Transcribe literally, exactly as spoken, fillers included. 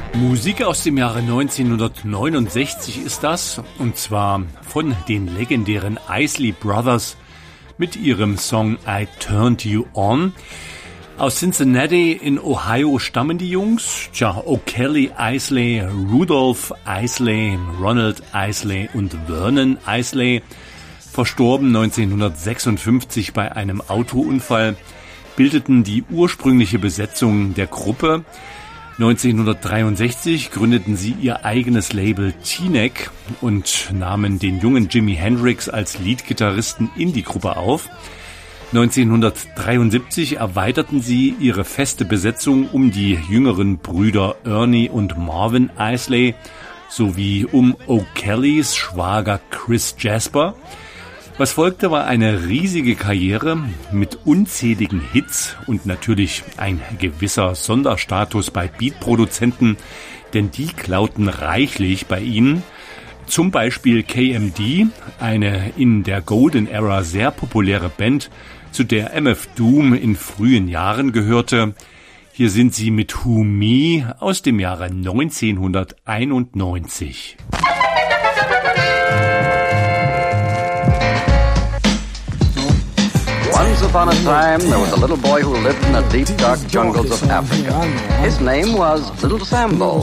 Musik aus dem Jahre neunzehnhundertneunundsechzig ist das, und zwar von den legendären Isley Brothers mit ihrem Song I Turned You On. Aus Cincinnati in Ohio stammen die Jungs, tja, O'Kelly Isley, Rudolph Isley, Ronald Isley und Vernon Isley, verstorben neunzehnhundertsechsundfünfzig bei einem Autounfall, bildeten die ursprüngliche Besetzung der Gruppe. neunzehnhundertdreiundsechzig gründeten sie ihr eigenes Label Teaneck und nahmen den jungen Jimi Hendrix als Leadgitarristen in die Gruppe auf. neunzehnhundertdreiundsiebzig erweiterten sie ihre feste Besetzung um die jüngeren Brüder Ernie und Marvin Isley sowie um O'Kellys Schwager Chris Jasper. Was folgte, war eine riesige Karriere mit unzähligen Hits und natürlich ein gewisser Sonderstatus bei Beatproduzenten, denn die klauten reichlich bei ihnen. Zum Beispiel K M D, eine in der Golden Era sehr populäre Band, zu der M F Doom in frühen Jahren gehörte. Hier sind sie mit Who Me aus dem Jahre neunzehnhunderteinundneunzig. Once upon a time, there was a little boy who lived in the deep, dark jungles of Africa. His name was Little Sambo.